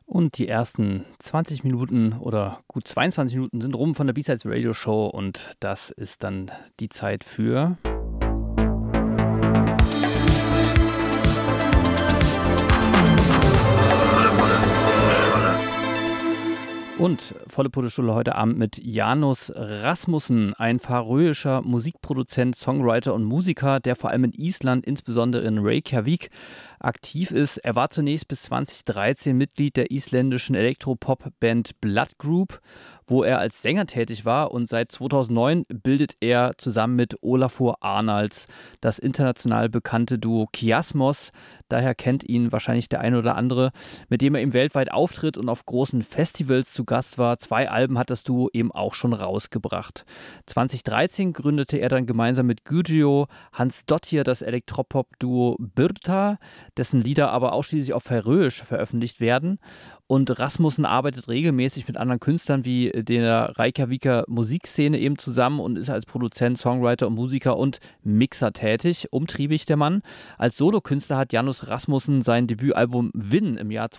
Und die ersten 20 Minuten oder gut 22 Minuten sind rum von der B-Sides Radio Show und das ist dann die Zeit für und volle Pulle heute Abend mit Janus Rasmussen, ein färöischer Musikproduzent, Songwriter und Musiker, der vor allem in Island, insbesondere in Reykjavik, aktiv ist. Er war zunächst bis 2013 Mitglied der isländischen Elektropop-Band Blood Group, wo er als Sänger tätig war, und seit 2009 bildet er zusammen mit Olafur Arnalds das international bekannte Duo Kiasmos. Daher kennt ihn wahrscheinlich der eine oder andere, mit dem er eben weltweit auftritt und auf großen Festivals zu Gast war. 2 Alben hat das Duo eben auch schon rausgebracht. 2013 gründete er dann gemeinsam mit Gudjo Hans Dottir das Elektropop-Duo Birta, dessen Lieder aber ausschließlich auf Färöisch veröffentlicht werden. Und Rasmussen arbeitet regelmäßig mit anderen Künstlern wie der Reykjaviker Musikszene eben zusammen und ist als Produzent, Songwriter und Musiker und Mixer tätig. Umtriebig der Mann. Als Solokünstler hat Janus Rasmussen sein Debütalbum Win im Jahr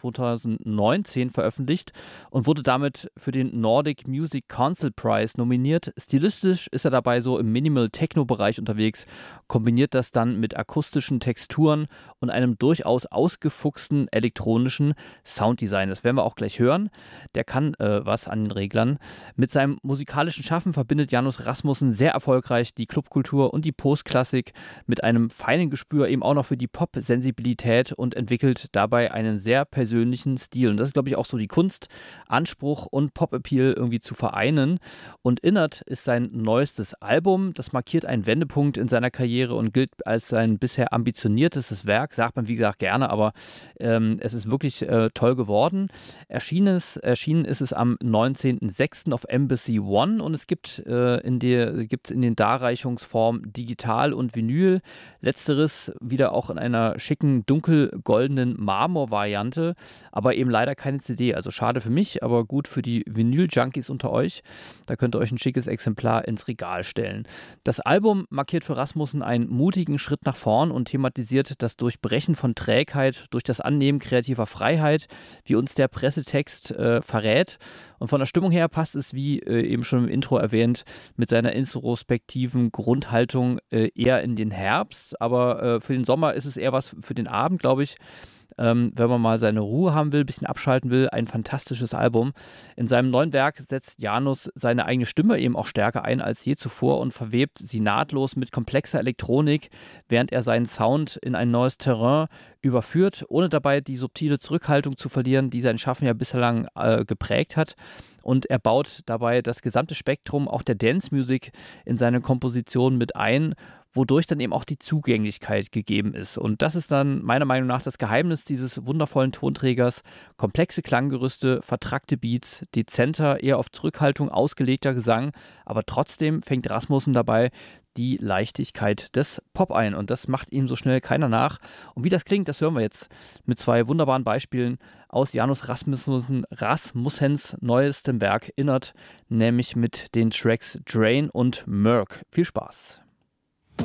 2019 veröffentlicht und wurde damit für den Nordic Music Council Prize nominiert. Stilistisch ist er dabei so im Minimal-Techno-Bereich unterwegs, kombiniert das dann mit akustischen Texturen und einem durchaus ausgefuchsten elektronischen Sounddesign. Das werden wir auch gleich hören. Der kann was an den Reglern. Mit seinem musikalischen Schaffen verbindet Janus Rasmussen sehr erfolgreich die Clubkultur und die Postklassik mit einem feinen Gespür eben auch noch für die Pop-Sensibilität und entwickelt dabei einen sehr persönlichen Stil. Und das ist, glaube ich, auch so die Kunst, Anspruch und Pop-Appeal irgendwie zu vereinen. Und Innert ist sein neuestes Album. Das markiert einen Wendepunkt in seiner Karriere und gilt als sein bisher ambitioniertestes Werk. Sagt man, wie gesagt, gerne, aber es ist wirklich toll geworden. Erschienen ist es am 19.06. auf Embassy One und es gibt in den Darreichungsformen digital und Vinyl. Letzteres wieder auch in einer schicken dunkelgoldenen Marmor-Variante, aber eben leider keine CD. Also schade für mich, aber gut für die Vinyl-Junkies unter euch. Da könnt ihr euch ein schickes Exemplar ins Regal stellen. Das Album markiert für Rasmussen einen mutigen Schritt nach vorn und thematisiert das Durchbrechen von Trägheit durch das Annehmen kreativer Freiheit, wie uns der Pressetext verrät. Und von der Stimmung her passt es, wie eben schon im Intro erwähnt, mit seiner introspektiven Grundhaltung eher in den Herbst. Aber für den Sommer ist es eher was für den Abend, glaube ich. Wenn man mal seine Ruhe haben will, ein bisschen abschalten will, ein fantastisches Album. In seinem neuen Werk setzt Janus seine eigene Stimme eben auch stärker ein als je zuvor und verwebt sie nahtlos mit komplexer Elektronik, während er seinen Sound in ein neues Terrain überführt, ohne dabei die subtile Zurückhaltung zu verlieren, die sein Schaffen ja bislang geprägt hat. Und er baut dabei das gesamte Spektrum auch der Dance-Music in seine Komposition mit ein, wodurch dann eben auch die Zugänglichkeit gegeben ist. Und das ist dann meiner Meinung nach das Geheimnis dieses wundervollen Tonträgers. Komplexe Klanggerüste, vertrackte Beats, dezenter, eher auf Zurückhaltung ausgelegter Gesang, aber trotzdem fängt Rasmussen dabei die Leichtigkeit des Pop ein. Und das macht ihm so schnell keiner nach. Und wie das klingt, das hören wir jetzt mit 2 wunderbaren Beispielen aus Janus Rasmussens neuestem Werk Innert, nämlich mit den Tracks Drain und Merc. Viel Spaß!